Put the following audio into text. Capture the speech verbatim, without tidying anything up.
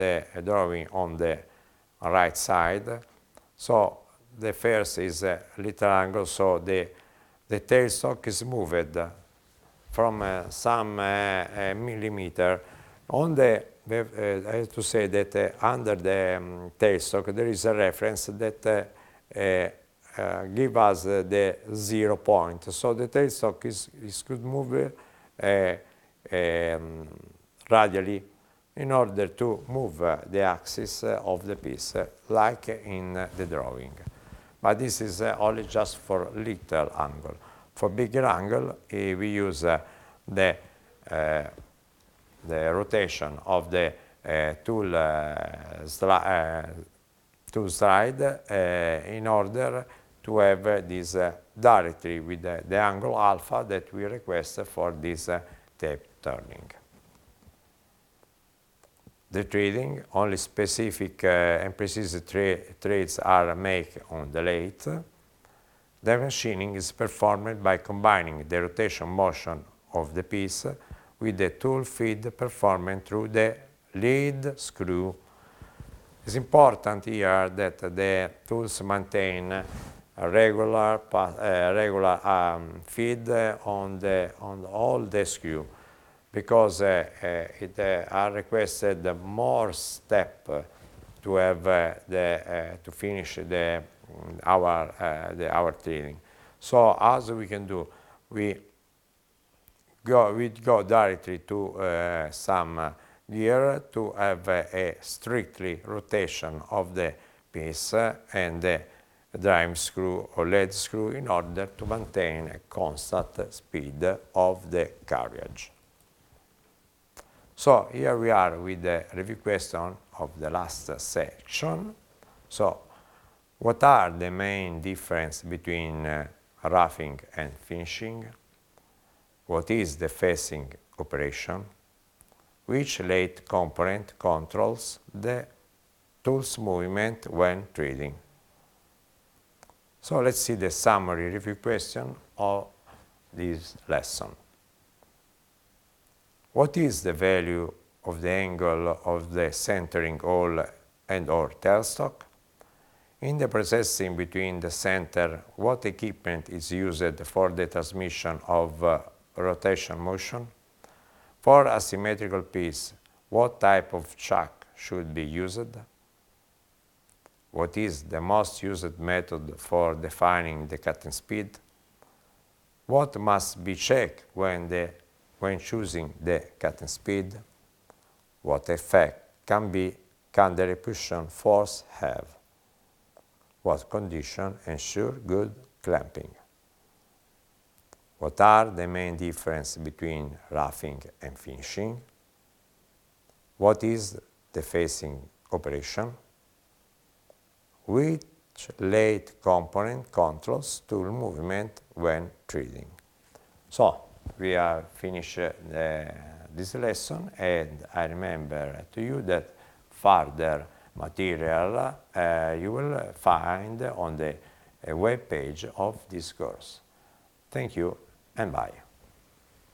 the drawing on the right side. So the first is a little angle, so the, the tailstock is moved from uh, some uh, uh, millimeter. On the, uh, I have to say that uh, under the um, tailstock there is a reference that uh, uh, uh, give us uh, the zero point. So the tailstock is, is could move uh, um, radially in order to move uh, the axis uh, of the piece, uh, like in uh, the drawing. But this is uh, only just for little angle. For bigger angle, uh, we use uh, the, uh, the rotation of the uh, tool, uh, sli uh, tool slide uh, in order to have uh, this uh, directly with the, the angle alpha that we request for this uh, tape turning. The threading, only specific uh, and precise tra threads are made on the lathe. The machining is performed by combining the rotation motion of the piece with the tool feed performed through the lead screw. It's important here that the tools maintain a regular, uh, regular um, feed on, the, on all the screw, because uh, uh, it uh, are requested more step to have uh, the uh, to finish the our uh, the our threading. So as we can do, we go we go directly to uh, some uh, gear to have uh, a strictly rotation of the piece uh, and the drive screw or lead screw in order to maintain a constant speed of the carriage. So here we are with the review question of the last section. So what are the main difference between uh, roughing and finishing? What is the facing operation? Which lathe component controls the tool's movement when threading? So let's see the summary review question of this lesson. What is the value of the angle of the centering hole and or tailstock? In the processing between the center, what equipment is used for the transmission of uh, rotation motion? For a symmetrical piece, what type of chuck should be used? What is the most used method for defining the cutting speed? What must be checked when the when choosing the cutting speed? What effect can be can the repulsion force have? What condition ensure good clamping? What are the main differences between roughing and finishing? What is the facing operation? Which lathe component controls tool movement when threading? So, we have finished uh, this lesson, and I remember to you that further material uh, you will find on the uh, web page of this course. Thank you and bye.